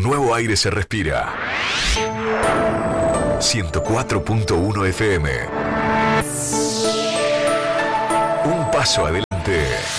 nuevo aire se respira. 104.1 FM. Un paso adelante.